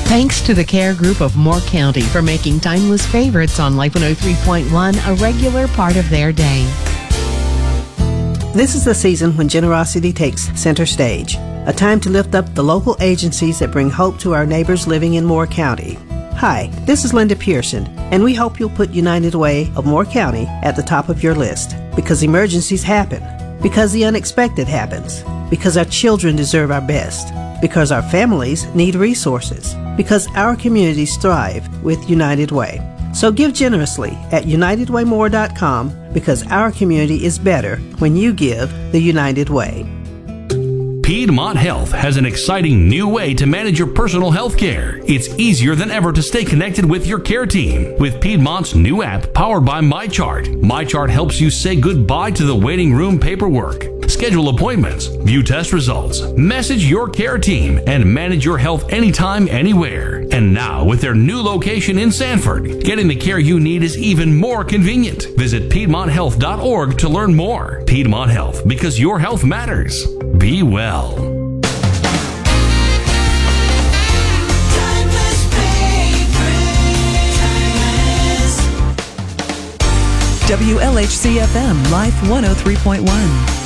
Thanks to the Care Group of Moore County for making timeless favorites on Life 103.1 a regular part of their day. This is the season when generosity takes center stage, a time to lift up the local agencies that bring hope to our neighbors living in Moore County. Hi, this is Linda Pearson, and we hope you'll put United Way of Moore County at the top of your list, because emergencies happen, because the unexpected happens, because our children deserve our best, because our families need resources, because our communities thrive with United Way. So give generously at UnitedWayMore.com, because our community is better when you give the United Way. Piedmont Health has an exciting new way to manage your personal health care. It's easier than ever to stay connected with your care team with Piedmont's new app powered by MyChart. MyChart helps you say goodbye to the waiting room paperwork, schedule appointments, view test results, message your care team, and manage your health anytime, anywhere. And now, with their new location in Sanford, getting the care you need is even more convenient. Visit PiedmontHealth.org to learn more. Piedmont Health, because your health matters. Be well. WLHC FM Life 103.1.